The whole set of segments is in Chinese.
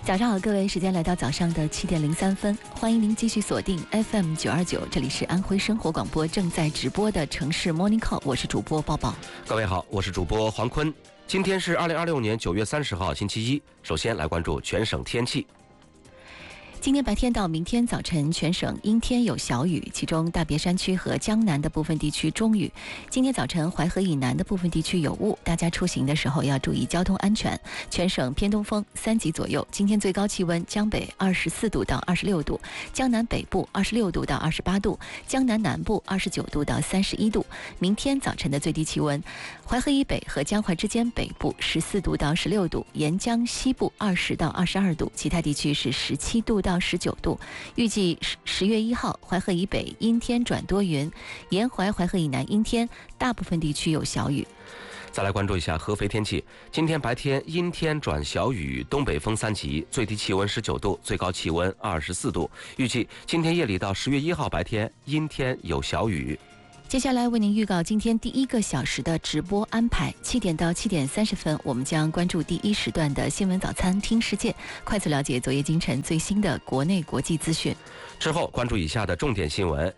早上好，各位，时间来到早上的7点03分，欢迎您继续锁定 FM 929，这里是安徽生活广播正在直播的城市 Morning Call， 我是主播抱抱。 各位好，我是主播黄坤。今天是2026年9月30号，星期一。首先来关注全省天气。 今天白天到明天早晨，全省阴天有小雨，其中大别山区和江南的部分地区中雨。今天早晨淮河以南的部分地区有雾，大家出行的时候要注意交通安全。全省偏东风3级左右。今天最高气温江北24度到26度，江南北部26度到28度，江南南部29度到31度。明天早晨的最低气温，淮河以北和江淮之间北部14度到16度，沿江西部20到22度，其他地区是17度到19度。预计10月1号，淮河以北阴天转多云，沿淮淮河以南阴天，大部分地区有小雨。 再来关注一下合肥天气。今天白天阴天转小雨，东北风3级，最低气温19度，最高气温24度。预计今天夜里到10月1号白天阴天有小雨。 接下来为您预告今天第1个小时的直播安排。7点到7点30分，我们将关注第1时段的新闻早餐听世界，快速了解昨夜今晨最新的国内国际资讯。 之后关注以下的重点新闻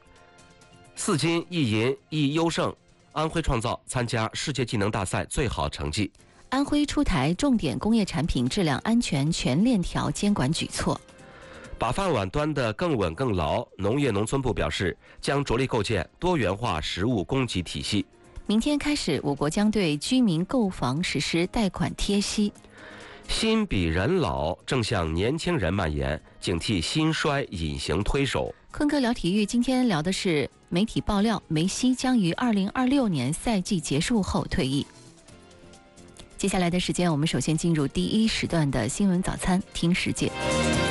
：4金1银1优胜，安徽创造参加世界技能大赛最好成绩。 安徽出台重点工业产品质量安全全链条监管举措。 把饭碗端得更稳更牢，农业农村部表示将着力构建多元化食物供给体系。 明天开始，我国将对居民购房实施贷款贴息。 心比人老正向年轻人蔓延，警惕心衰隐形推手。 坤哥聊体育，今天聊的是媒体爆料，梅西将于2026年赛季结束后退役。接下来的时间，我们首先进入第1时段的新闻早餐听世界。